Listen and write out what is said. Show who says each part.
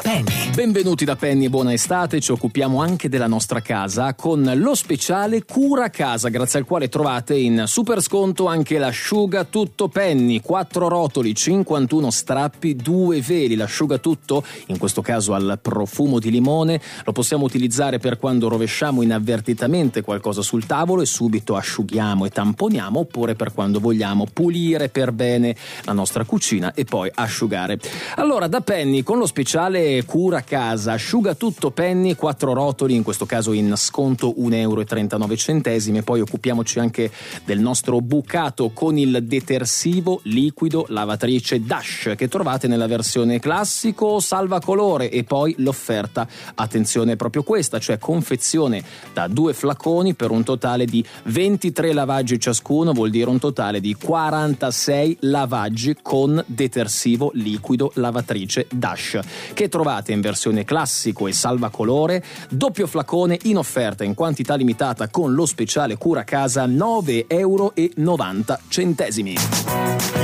Speaker 1: Penny.
Speaker 2: Benvenuti da Penny e buona estate. Ci occupiamo anche della nostra casa con lo speciale Cura Casa, grazie al quale trovate in super sconto anche l'asciugatutto Penny, 4 rotoli, 51 strappi, 2 veli. L'asciugatutto, in questo caso al profumo di limone, lo possiamo utilizzare per quando rovesciamo inavvertitamente qualcosa sul tavolo e subito asciughiamo e tamponiamo, oppure per quando vogliamo pulire per bene la nostra cucina e poi asciugare. Allora, da Penny, con lo speciale Cura Casa asciugatutto Penny, 4 rotoli, in questo caso in sconto €1,39, e poi occupiamoci anche del nostro bucato con il detersivo liquido lavatrice Dash, che trovate nella versione classico salvacolore, e poi l'offerta, attenzione, proprio questa, cioè confezione da 2 flaconi per un totale di 23 lavaggi ciascuno, vuol dire un totale di 46 lavaggi con detersivo liquido lavatrice Dash, che trovate in versione classico e salvacolore, doppio flacone in offerta in quantità limitata con lo speciale Cura Casa, €9,90.